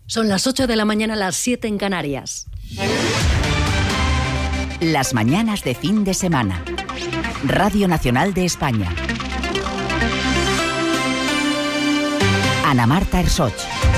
Son las 8 de la mañana, las 7 en Canarias. Las mañanas de fin de semana. Radio Nacional de España. Ana Marta Ersoch.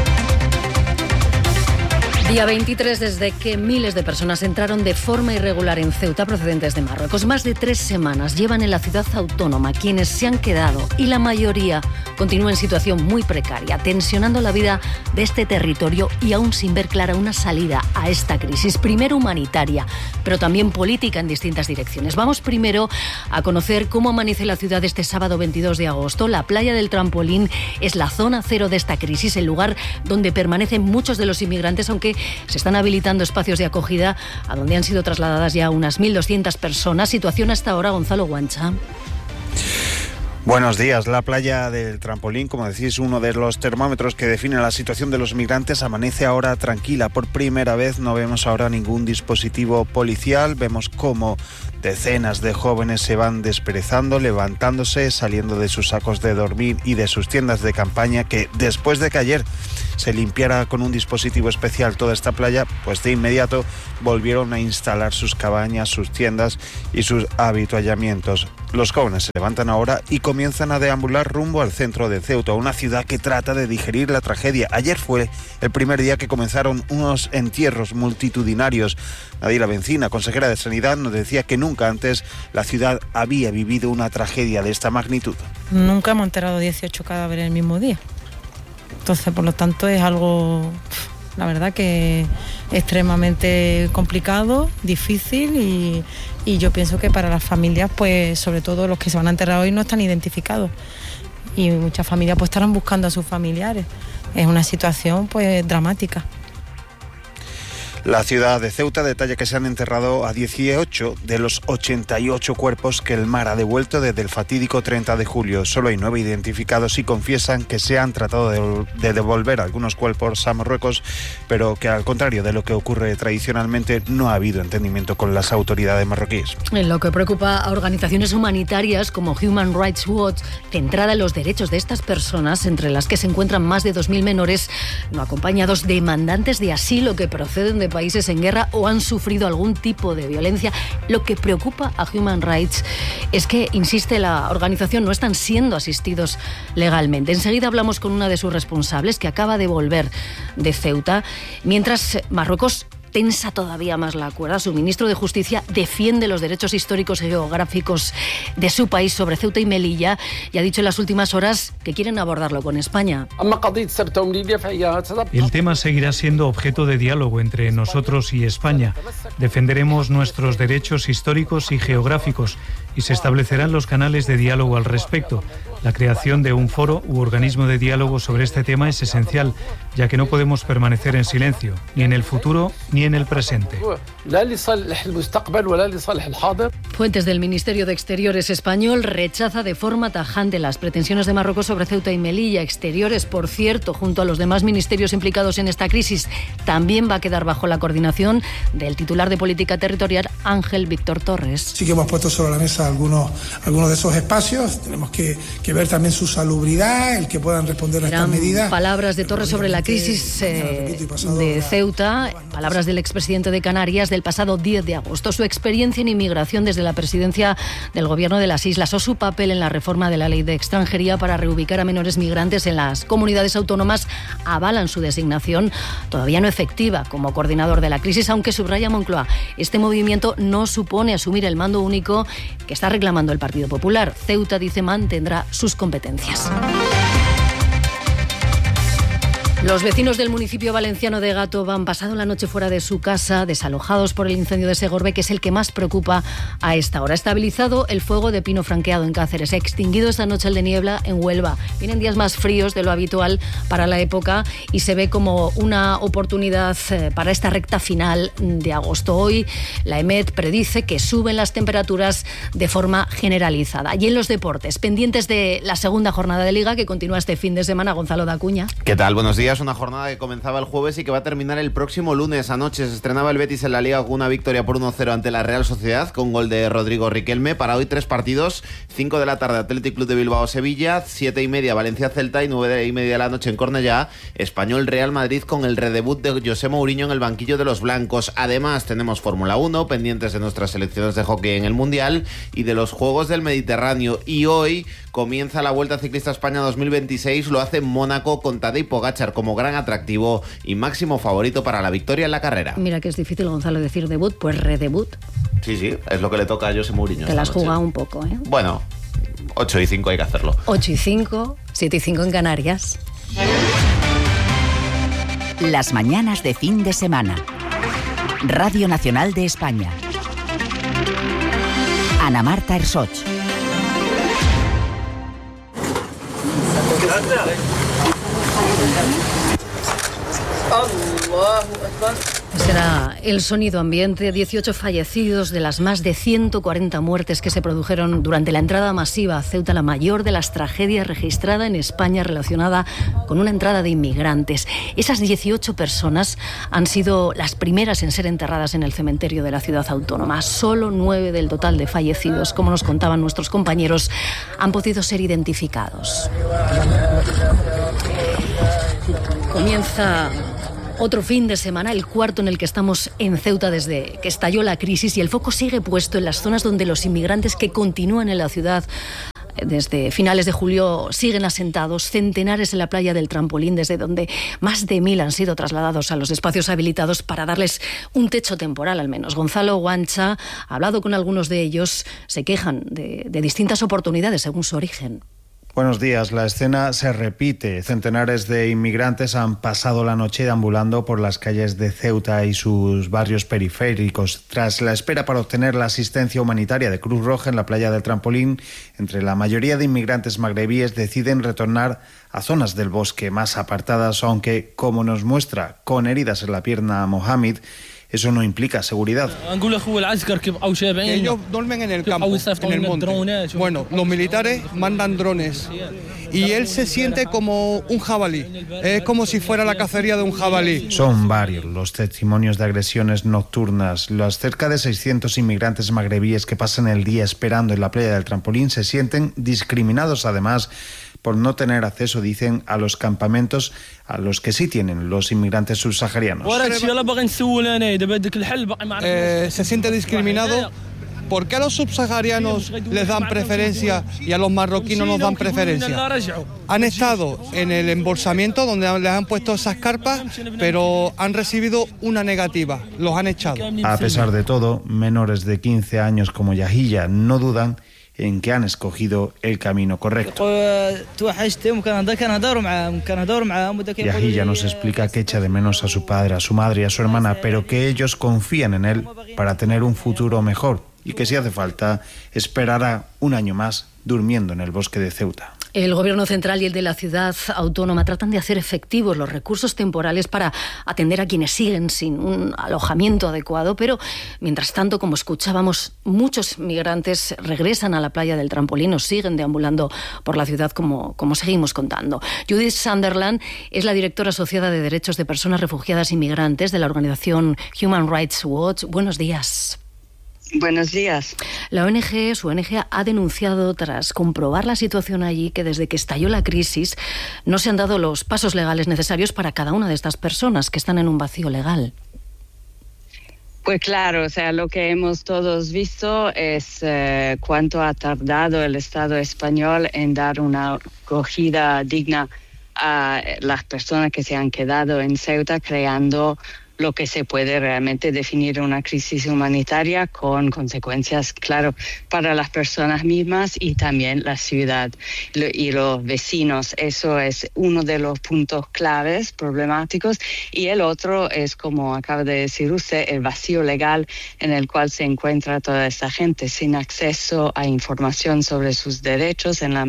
Día 23 desde que miles de personas entraron de forma irregular en Ceuta procedentes de Marruecos. Más de 3 semanas llevan en la ciudad autónoma. Quienes se han quedado, y la mayoría, continúa en situación muy precaria, tensionando la vida de este territorio y aún sin ver clara una salida a esta crisis. Primero humanitaria, pero también política en distintas direcciones. Vamos primero a conocer cómo amanece la ciudad este sábado 22 de agosto. La playa del Trampolín es la zona cero de esta crisis, el lugar donde permanecen muchos de los inmigrantes, aunque se están habilitando espacios de acogida a donde han sido trasladadas ya unas 1.200 personas. Situación hasta ahora, Gonzalo Guancha. Buenos días. La playa del Trampolín, como decís, uno de los termómetros que define la situación de los migrantes, amanece ahora tranquila. Por primera vez no vemos ahora ningún dispositivo policial. Vemos cómo decenas de jóvenes se van desperezando, levantándose, saliendo de sus sacos de dormir y de sus tiendas de campaña, que después de que ayer se limpiara con un dispositivo especial toda esta playa, pues de inmediato volvieron a instalar sus cabañas, sus tiendas y sus habituallamientos. Los jóvenes se levantan ahora y comienzan a deambular rumbo al centro de Ceuta, una ciudad que trata de digerir la tragedia. Ayer fue el primer día que comenzaron unos entierros multitudinarios. Nadira Bencina, consejera de Sanidad, nos decía que nunca antes la ciudad había vivido una tragedia de esta magnitud. Nunca hemos enterrado 18 cadáveres el mismo día. Entonces, por lo tanto, es algo, la verdad, que extremadamente complicado, difícil y yo pienso que para las familias, pues sobre todo los que se van a enterrar hoy no están identificados y muchas familias pues estarán buscando a sus familiares. Es una situación pues dramática. La ciudad de Ceuta detalla que se han enterrado a 18 de los 88 cuerpos que el mar ha devuelto desde el fatídico 30 de julio. Solo hay 9 identificados y confiesan que se han tratado de devolver algunos cuerpos a Marruecos, pero que al contrario de lo que ocurre tradicionalmente, no ha habido entendimiento con las autoridades marroquíes. En lo que preocupa a organizaciones humanitarias como Human Rights Watch, centrada en los derechos de estas personas, entre las que se encuentran más de 2.000 menores no acompañados, demandantes de asilo que proceden de países en guerra o han sufrido algún tipo de violencia. Lo que preocupa a Human Rights es que, insiste la organización, no están siendo asistidos legalmente. Enseguida hablamos con una de sus responsables que acaba de volver de Ceuta, mientras Marruecos tensa todavía más la cuerda. Su ministro de Justicia defiende los derechos históricos y geográficos de su país sobre Ceuta y Melilla y ha dicho en las últimas horas que quieren abordarlo con España. El tema seguirá siendo objeto de diálogo entre nosotros y España. Defenderemos nuestros derechos históricos y geográficos y se establecerán los canales de diálogo al respecto. La creación de un foro u organismo de diálogo sobre este tema es esencial, ya que no podemos permanecer en silencio, ni en el futuro ni en el presente. Fuentes del Ministerio de Exteriores español rechaza de forma tajante las pretensiones de Marruecos sobre Ceuta y Melilla. Exteriores, por cierto, junto a los demás ministerios implicados en esta crisis, también va a quedar bajo la coordinación del titular de Política Territorial, Ángel Víctor Torres. Sí que hemos puesto sobre la mesa algunos de esos espacios. Tenemos que ver también su salubridad, el que puedan responder a estas medidas. Palabras de Torres sobre la crisis de Ceuta, palabras del expresidente de Canarias del pasado 10 de agosto. Su experiencia en inmigración desde la presidencia del gobierno de las islas o su papel en la reforma de la ley de extranjería para reubicar a menores migrantes en las comunidades autónomas avalan su designación, todavía no efectiva, como coordinador de la crisis, aunque subraya Moncloa, este movimiento no supone asumir el mando único que está reclamando el Partido Popular. Ceuta, dice, mantendrá sus competencias. Los vecinos del municipio valenciano de Gátova han pasado la noche fuera de su casa, desalojados por el incendio de Segorbe, que es el que más preocupa a esta hora. Estabilizado el fuego de pino franqueado en Cáceres, extinguido esta noche el de niebla en Huelva. Vienen días más fríos de lo habitual para la época y se ve como una oportunidad para esta recta final de agosto. Hoy la EMET predice que suben las temperaturas de forma generalizada. Y en los deportes, pendientes de la segunda jornada de Liga que continúa este fin de semana, Gonzalo Dacuña. ¿Qué tal? Buenos días. es una jornada que comenzaba el jueves y que va a terminar el próximo lunes. Anoche se estrenaba el Betis en la Liga con una victoria por 1-0 ante la Real Sociedad con gol de Rodrigo Riquelme. Para hoy 3 partidos, 5 de la tarde Athletic Club de Bilbao-Sevilla, 7:30 Valencia-Celta y 9:30 de la noche en Cornellá, Español-Real Madrid con el redebut de José Mourinho en el banquillo de los blancos. Además tenemos Fórmula 1, pendientes de nuestras selecciones de hockey en el Mundial y de los Juegos del Mediterráneo. Y hoy comienza la Vuelta Ciclista España 2026, lo hace en Mónaco con Tadej Pogačar como gran atractivo y máximo favorito para la victoria en la carrera. Mira que es difícil, Gonzalo, decir debut, pues redebut. Sí, es lo que le toca a José Mourinho. Te la has jugado un poco, ¿eh? Bueno, 8:05 hay que hacerlo. 8:05, 7:05 en Canarias. Las mañanas de fin de semana. Radio Nacional de España. Ana Marta Ersoch. Será el sonido ambiente, 18 fallecidos de las más de 140 muertes que se produjeron durante la entrada masiva a Ceuta, la mayor de las tragedias registrada en España relacionada con una entrada de inmigrantes. Esas 18 personas han sido las primeras en ser enterradas en el cementerio de la ciudad autónoma. Solo 9 del total de fallecidos, como nos contaban nuestros compañeros, han podido ser identificados. Comienza otro fin de semana, el cuarto en el que estamos en Ceuta desde que estalló la crisis, y el foco sigue puesto en las zonas donde los inmigrantes que continúan en la ciudad desde finales de julio siguen asentados. Centenares en la playa del Trampolín, desde donde más de 1.000 han sido trasladados a los espacios habilitados para darles un techo temporal al menos. Gonzalo Guancha ha hablado con algunos de ellos, se quejan de distintas oportunidades según su origen. Buenos días. La escena se repite. Centenares de inmigrantes han pasado la noche deambulando por las calles de Ceuta y sus barrios periféricos. Tras la espera para obtener la asistencia humanitaria de Cruz Roja en la playa del Trampolín, entre la mayoría de inmigrantes magrebíes deciden retornar a zonas del bosque más apartadas, aunque, como nos muestra con heridas en la pierna Mohamed, eso no implica seguridad. Ellos duermen en el campo, en el monte. Bueno, los militares mandan drones y él se siente como un jabalí. Es como si fuera la cacería de un jabalí. Son varios los testimonios de agresiones nocturnas. Los cerca de 600 inmigrantes magrebíes que pasan el día esperando en la playa del Trampolín se sienten discriminados, además, por no tener acceso, dicen, a los campamentos a los que sí tienen los inmigrantes subsaharianos. Se siente discriminado. ¿Por qué a los subsaharianos les dan preferencia y a los marroquíes no nos dan preferencia? Han estado en el embolsamiento donde les han puesto esas carpas, pero han recibido una negativa, los han echado. A pesar de todo, menores de 15 años como Yahilla no dudan en que han escogido el camino correcto. Yahilla nos explica que echa de menos a su padre, a su madre y a su hermana, pero que ellos confían en él para tener un futuro mejor y que si hace falta esperará un año más durmiendo en el bosque de Ceuta. El Gobierno central y el de la ciudad autónoma tratan de hacer efectivos los recursos temporales para atender a quienes siguen sin un alojamiento adecuado, pero mientras tanto, como escuchábamos, muchos migrantes regresan a la playa del Trampolín o siguen deambulando por la ciudad, como seguimos contando. Judith Sunderland es la directora asociada de Derechos de Personas Refugiadas y Migrantes de la organización Human Rights Watch. Buenos días. Buenos días. Su ONG ha denunciado, tras comprobar la situación allí, que desde que estalló la crisis no se han dado los pasos legales necesarios para cada una de estas personas que están en un vacío legal. Pues claro, o sea, lo que hemos todos visto es cuánto ha tardado el Estado español en dar una acogida digna a las personas que se han quedado en Ceuta, creando lo que se puede realmente definir una crisis humanitaria con consecuencias, claro, para las personas mismas y también la ciudad y los vecinos. Eso es uno de los puntos claves problemáticos. Y el otro es, como acaba de decir usted, el vacío legal en el cual se encuentra toda esta gente sin acceso a información sobre sus derechos en la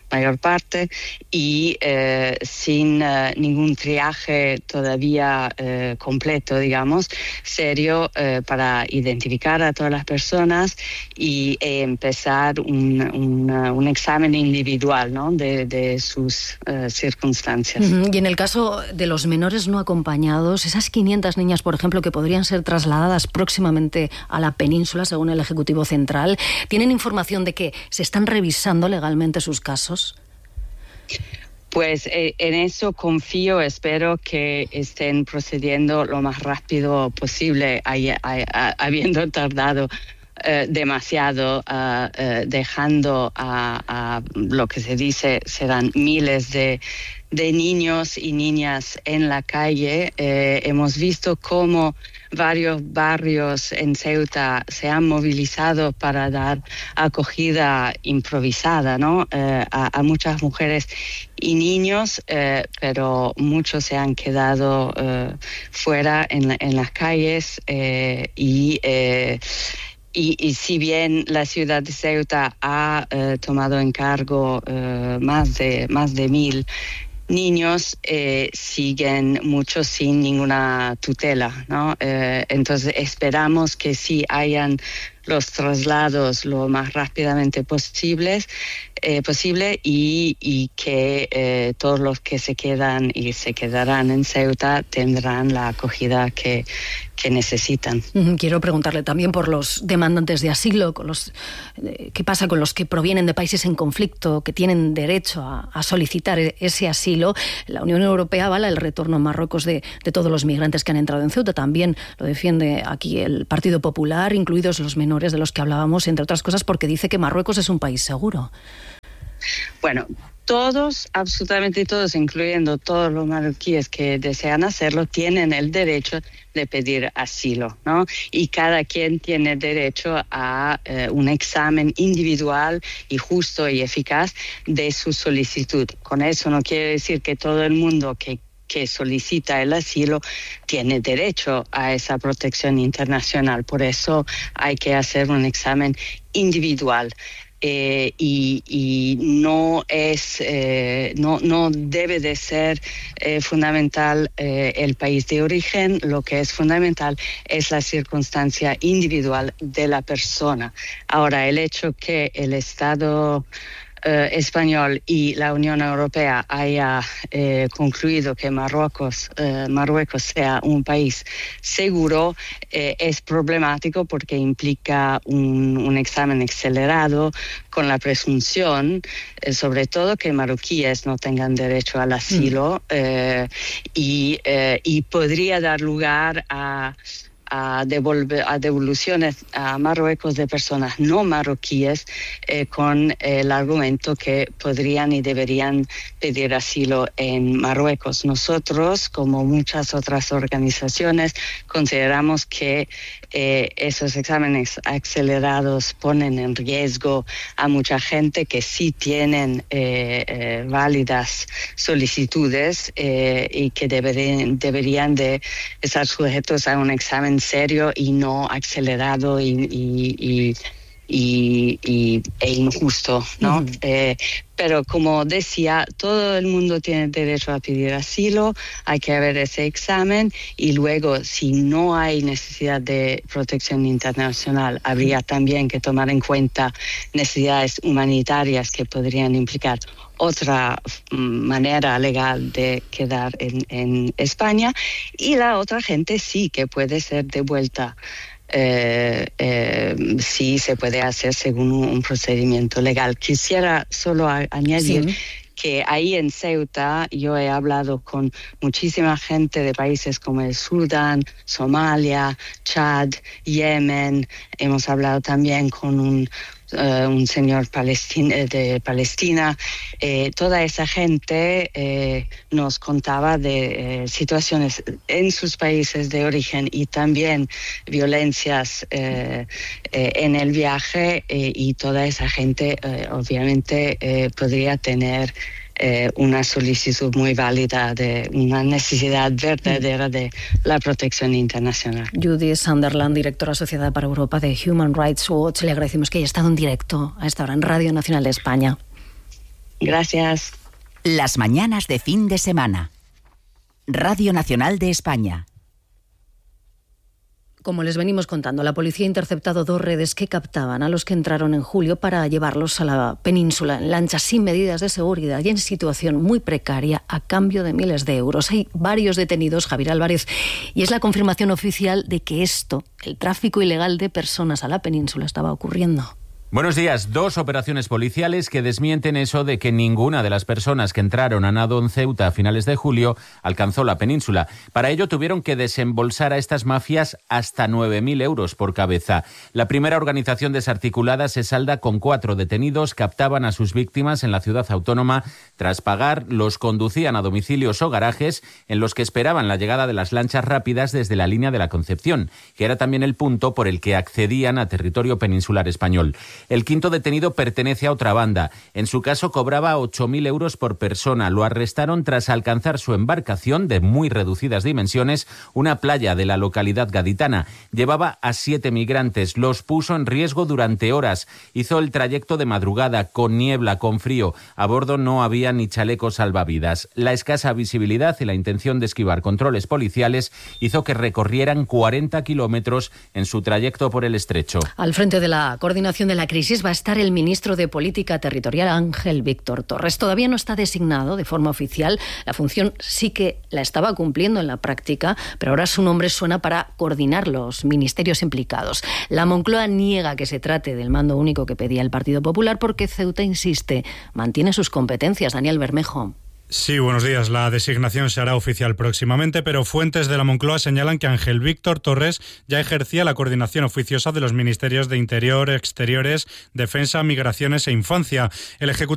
mayor parte, y sin ningún triaje todavía completo, digamos, serio, para identificar a todas las personas y empezar un examen individual, ¿no?, de sus circunstancias. Y en el caso de los menores no acompañados, esas 500 niñas, por ejemplo, que podrían ser trasladadas próximamente a la península, según el Ejecutivo Central, ¿tienen información de que se están revisando legalmente sus casos? Pues en eso confío, espero que estén procediendo lo más rápido posible, habiendo tardado demasiado, dejando a lo que se dice serán miles de niños y niñas en la calle. Hemos visto cómo varios barrios en Ceuta se han movilizado para dar acogida improvisada, ¿no?, a muchas mujeres y niños, pero muchos se han quedado fuera en las calles y si bien la ciudad de Ceuta ha tomado en cargo más de 1.000 niños, siguen muchos sin ninguna tutela, ¿no? Entonces esperamos que sí hayan los traslados lo más rápidamente posible y que todos los que se quedan y se quedarán en Ceuta tendrán la acogida que necesitan. Quiero preguntarle también por los demandantes de asilo, ¿qué pasa con los que provienen de países en conflicto, que tienen derecho a solicitar ese asilo? La Unión Europea avala el retorno a Marruecos de todos los migrantes que han entrado en Ceuta. También lo defiende aquí el Partido Popular, incluidos los menores de los que hablábamos, entre otras cosas porque dice que Marruecos es un país seguro. Bueno, todos, absolutamente todos, incluyendo todos los marroquíes que desean hacerlo, tienen el derecho de pedir asilo, ¿no? Y cada quien tiene derecho a un examen individual y justo y eficaz de su solicitud. Con eso no quiere decir que todo el mundo que solicita el asilo tiene derecho a esa protección internacional. Por eso hay que hacer un examen individual. Y no debe de ser fundamental el país de origen. Lo que es fundamental es la circunstancia individual de la persona. Ahora, el hecho que el Estado español y la Unión Europea haya concluido que Marruecos sea un país seguro es problemático porque implica un examen acelerado con la presunción, sobre todo, que marroquíes no tengan derecho al asilo y podría dar lugar a devoluciones a Marruecos de personas no marroquíes con el argumento que podrían y deberían pedir asilo en Marruecos. Nosotros, como muchas otras organizaciones, consideramos que esos exámenes acelerados ponen en riesgo a mucha gente que sí tienen válidas solicitudes y que deberían de estar sujetos a un examen serio y no acelerado e injusto, ¿no? Pero como decía, todo el mundo tiene derecho a pedir asilo, hay que ver ese examen y luego, si no hay necesidad de protección internacional, habría también que tomar en cuenta necesidades humanitarias que podrían implicar otra manera legal de quedar en España, y la otra gente sí que puede ser devuelta. Sí se puede hacer según un procedimiento legal. Quisiera solo añadir que ahí en Ceuta yo he hablado con muchísima gente de países como el Sudán, Somalia, Chad, Yemen. Hemos hablado también con un señor de Palestina. Toda esa gente nos contaba de situaciones en sus países de origen y también violencias en el viaje, y toda esa gente obviamente podría tener una solicitud muy válida de una necesidad verdadera de la protección internacional. Judith Sunderland, directora asociada para Europa de Human Rights Watch, le agradecemos que haya estado en directo a esta hora en Radio Nacional de España. Gracias. Las mañanas de fin de semana. Radio Nacional de España. Como les venimos contando, la policía ha interceptado 2 redes que captaban a los que entraron en julio para llevarlos a la península en lanchas sin medidas de seguridad y en situación muy precaria a cambio de miles de euros. Hay varios detenidos, Javier Álvarez, y es la confirmación oficial de que el tráfico ilegal de personas a la península, estaba ocurriendo. Buenos días. 2 operaciones policiales que desmienten eso de que ninguna de las personas que entraron a nado en Ceuta a finales de julio alcanzó la península. Para ello tuvieron que desembolsar a estas mafias hasta 9.000 euros por cabeza. La primera organización desarticulada se salda con 4 detenidos. Captaban a sus víctimas en la ciudad autónoma. Tras pagar, los conducían a domicilios o garajes en los que esperaban la llegada de las lanchas rápidas desde la línea de la Concepción, que era también el punto por el que accedían a territorio peninsular español. El quinto detenido pertenece a otra banda. En su caso cobraba 8.000 euros por persona. Lo arrestaron tras alcanzar su embarcación de muy reducidas dimensiones, una playa de la localidad gaditana. Llevaba a 7 migrantes. Los puso en riesgo durante horas. Hizo el trayecto de madrugada, con niebla, con frío. A bordo no había ni chalecos salvavidas. La escasa visibilidad y la intención de esquivar controles policiales hizo que recorrieran 40 kilómetros en su trayecto por el estrecho. Al frente de la coordinación de la crisis va a estar el ministro de Política Territorial, Ángel Víctor Torres. Todavía no está designado de forma oficial. La función sí que la estaba cumpliendo en la práctica, pero ahora su nombre suena para coordinar los ministerios implicados. La Moncloa niega que se trate del mando único que pedía el Partido Popular porque Ceuta, insiste, mantiene sus competencias. Daniel Bermejo. Sí, buenos días. La designación se hará oficial próximamente, pero fuentes de la Moncloa señalan que Ángel Víctor Torres ya ejercía la coordinación oficiosa de los ministerios de Interior, Exteriores, Defensa, Migraciones e Infancia. El Ejecutivo